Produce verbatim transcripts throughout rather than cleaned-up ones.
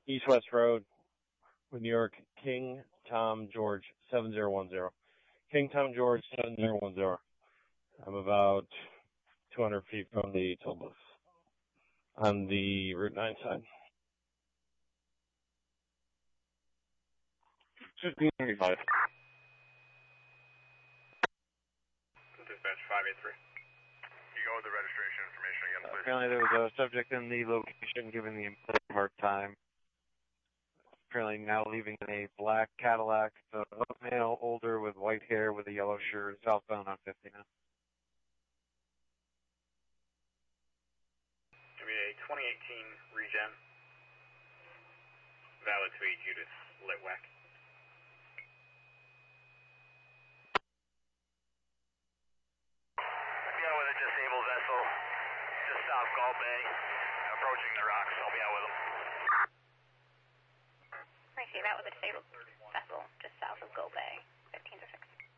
East West Road, New York, King Tom George seven zero one zero. King Tom George seven zero one zero. I'm about two hundred feet from the toll booth on the Route nine side. fifteen thirty-five. Dispatch five eight three. You go with the registration information again, please. Apparently there was a subject in the location giving the employee a hard time. Apparently now leaving in a black Cadillac, a male, older, with white hair, with a yellow shirt, southbound on fifty now. Give me a twenty eighteen Regen. Valid to a Judith Litwack. Yeah, with a disabled vessel, just south Gull Bay, approaching the rocks. I'll be out with them. I see that with a disabled vessel, just south of Gull Bay, fifteen to six.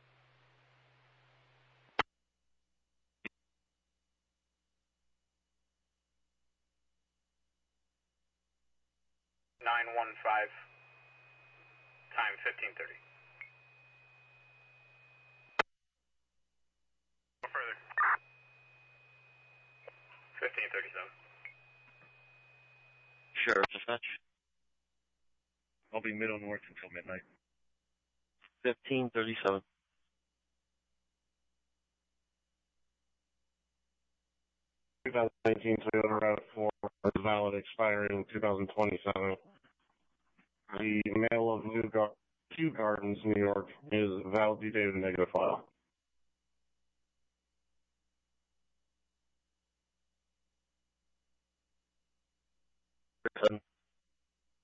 nine one five, time fifteen thirty. Go further. fifteen thirty-seven. Sure, dispatch. I'll be middle north until midnight. fifteen thirty-seven. twenty nineteen Toyota RAV four is valid, expiring two thousand twenty-seven. The mail of New Gar- Kew Gardens, New York, is validated negative file.